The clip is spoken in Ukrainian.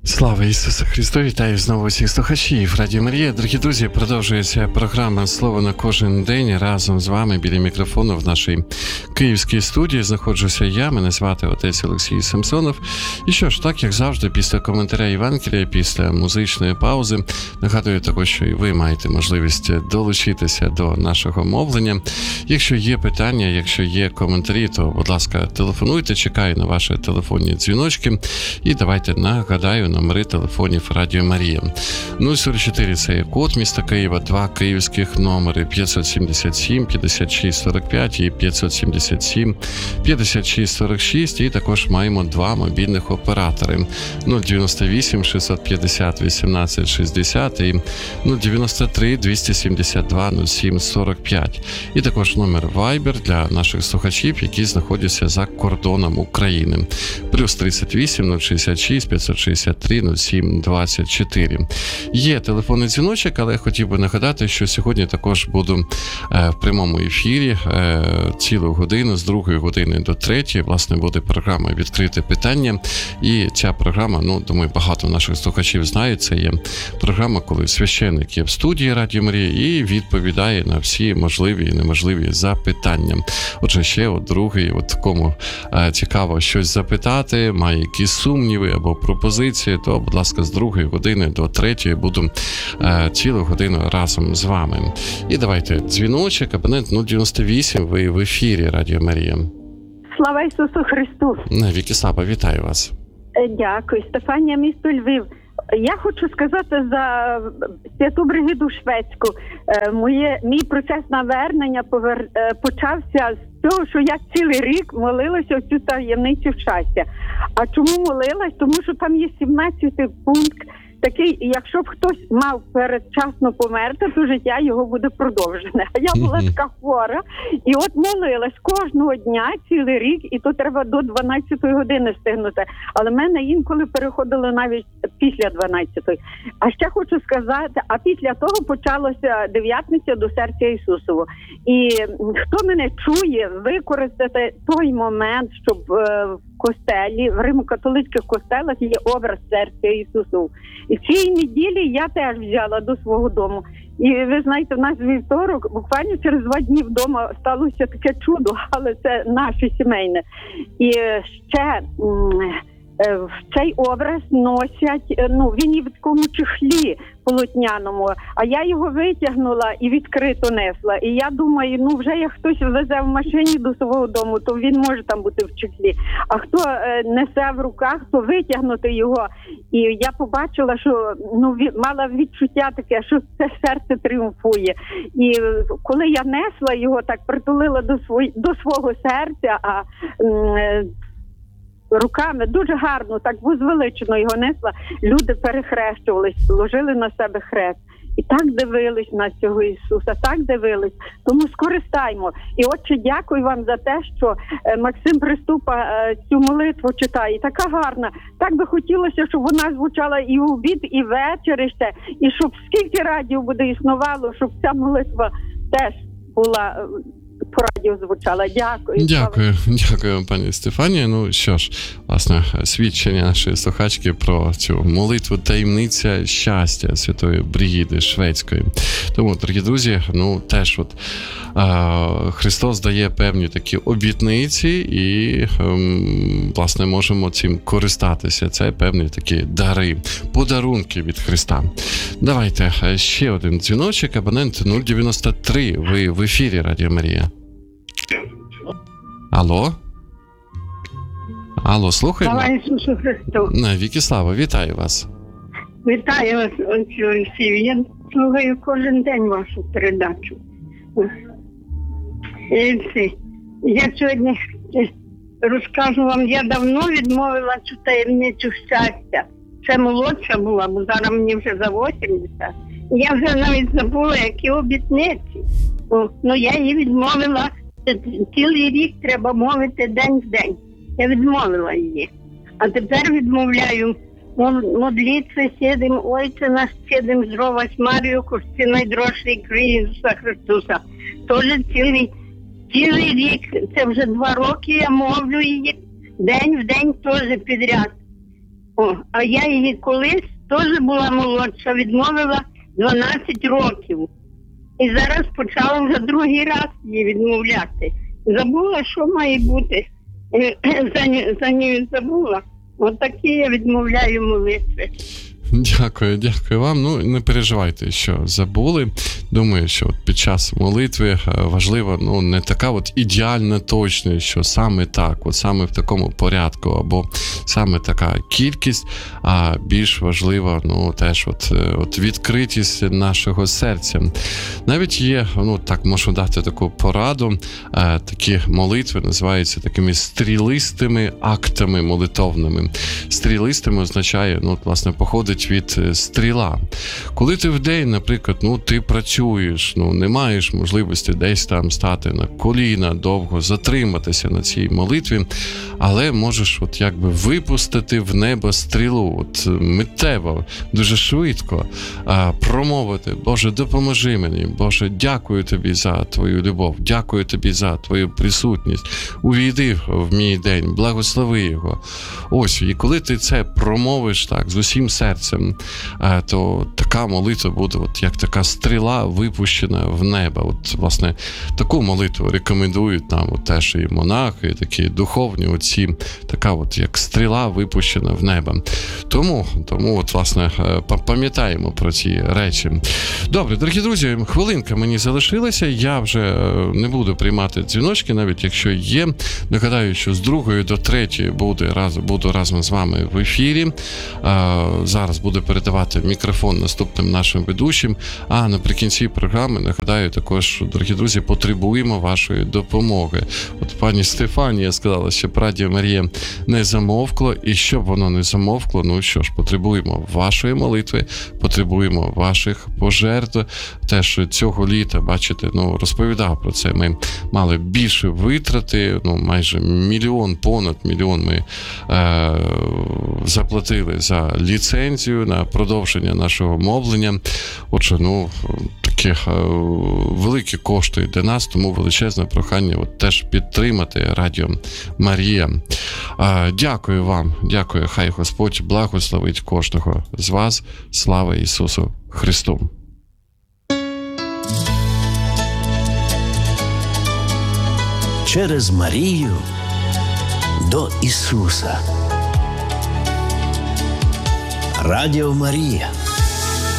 Слава Ісусу Христу! Вітаю знову всіх слухачів Радіо Марія. Дорогі друзі, продовжується програма «Слово на кожен день». Разом з вами біля мікрофону в нашій київській студії знаходжуся я, мене звати отець Олексій Самсонов. І що ж, так як завжди, після коментаря Євангелія, після музичної паузи, нагадую також, що і ви маєте можливість долучитися до нашого мовлення. Якщо є питання, якщо є коментарі, то, будь ласка, телефонуйте, чекаю на ваші телефонні дзвіночки. І давайте нагадаю номери телефонів Радіо Марія. 044 – це є код міста Києва, 2 київських номери 577 56 45 і 577 56 46. І також маємо 2 мобільних оператори 098 650 18 60 і 093 272 07 45. І також номер Viber для наших слухачів, які знаходяться за кордоном України. Плюс 38 066 563 07 24. Є телефонний дзвіночок, але я хотів би нагадати, що сьогодні також буду в прямому ефірі цілу годину, з 2 години до 3. Власне, буде програма «Відкрите питання». І ця програма, думаю, багато наших слухачів знають, це є програма, коли священник є в студії Радіо Марія і відповідає на всі можливі і неможливі запитання. Отже, ще другий, кому цікаво щось запитати, має якісь сумніви або пропозиції, то, будь ласка, з 2 години до 3 буду цілу годину разом з вами. І давайте дзвіночок, абонент 098, ви в ефірі Радіо Марія. Слава Ісусу Христу! Навіки слава, вітаю вас. Дякую. Стефанія, місто Львів. Я хочу сказати за святу Бригиду Швецьку. Мій процес навернення почався з того, що я цілий рік молилася в цю таємницю щастя. А чому молилась? Тому що там є 17-й пункт, такий, якщо б хтось мав передчасно померти, то життя його буде продовжене. А я була така хвора, і от молилась кожного дня, цілий рік, і то треба до 12-ї години встигнути. Але мене інколи переходило навіть після 12-ї. А ще хочу сказати, а після того почалося дев'ятниця до серця Ісусового. І хто мене чує, використати той момент, щоб в костелі, в римо-католицьких костелах є образ серця Ісусового. І в цій неділі я теж взяла до свого дому. І ви знаєте, в нас вівторок, буквально через 2 дні вдома сталося таке чудо, але це наше сімейне. І ще в цей образ носять, він і в такому чехлі полотняному, а я його витягнула і відкрито несла. І я думаю, вже як хтось везе в машині до свого дому, то він може там бути в чехлі. А хто несе в руках, то витягнути його. І я побачила, що мала відчуття таке, що це серце тріумфує. І коли я несла його, так притулила до свого серця, руками дуже гарно, так возвеличено його несла, люди перехрещувались, ложили на себе хрест. І так дивились на цього Ісуса, так дивились. Тому скористаймо. І, Отче, дякую вам за те, що Максим Приступа цю молитву читає. Така гарна. Так би хотілося, щоб вона звучала і в обід, і ввечері ще. І щоб скільки радіо буде існувало, щоб ця молитва теж була по радіо звучала. Дякую. Дякую, пані Стефанія. Що ж, власне, свідчення нашої слухачки про цю молитву таємниця щастя Святої Бригиди Швецької. Тому, дорогі друзі, теж Христос дає певні такі обітниці і, власне, можемо цим користатися. Це певні такі дари, подарунки від Христа. Давайте ще один дзвіночок, абонент 093, ви в ефірі Радіо Марія. Алло, слухаємо? Слава Ісусу Христу! Навіки слава, вітаю вас. Вітаю вас, отець Олексій. Я слухаю кожен день вашу передачу. Я сьогодні розкажу вам, я давно відмовила цю таємницю щастя. Це молодша була, бо зараз мені вже за 80. Я вже навіть забула, які обітниці. Я її відмовила. Цілий рік треба мовити день в день. Я відмовила її. А тепер відмовляю. Модліться, сідем, Ойце наш, сідем, здровась Марію, кошти найдорожчий крій Ісуса Хриstuса. Тоже цілий рік, це вже 2 роки я мовлю її, день в день теж підряд. А я її колись теж була молодша, відмовила 12 років. І зараз почала вже другий раз її відмовляти. Забула, що має бути. За нею забула. Отакі я відмовляю молитви. Дякую вам. Ну, не переживайте, що забули. Думаю, що от під час молитви важливо, ну, не така от ідеальна точність, що саме так, от саме в такому порядку, або саме така кількість, а більш важливо, ну, теж от відкритість нашого серця. Навіть є, ну, так можу дати таку пораду, такі молитви називаються такими стрілистими актами молитовними. Стрілистими означає, ну, власне, походить від стріла. Коли ти вдень, наприклад, ну, ти працюєш, ну, не маєш можливості десь там стати на коліна, довго затриматися на цій молитві, але можеш от якби випустити в небо стрілу, от миттєво, дуже швидко промовити: Боже, допоможи мені, Боже, дякую тобі за твою любов, дякую тобі за твою присутність, увійди в мій день, благослови його. Ось, і коли ти це промовиш так з усім серцем, то така молитва буде от як така стріла, випущена в небо. От, власне, таку молитву рекомендують нам от теж і монахи, і такі духовні отці, така от як стріла, випущена в небо. Тому от, власне, пам'ятаємо про ці речі. Добре, дорогі друзі, хвилинка мені залишилася, я вже не буду приймати дзвіночки, навіть якщо є. Нагадаю, що з 2 до 3 буду разом з вами в ефірі. Зараз буду передавати мікрофон наступним нашим ведучим, а наприкінці програми, нагадаю також, дорогі друзі, потребуємо вашої допомоги. От пані Стефанія сказала, що Радіо Марія не замовкло, і щоб воно не замовкло, ну що ж, потребуємо вашої молитви, потребуємо ваших пожертв. Теж цього літа, бачите, ну, розповідав про це, ми мали більше витрати, ну, майже понад мільйон ми заплатили за ліцензію на продовження нашого мовлення. Отже, ну, такі великі кошти для нас, тому величезне прохання от теж підтримати Радіо Марія. Дякую вам, дякую, хай Господь благословить кожного з вас. Слава Ісусу Христу! Через Марію до Ісуса. Радіо Марія.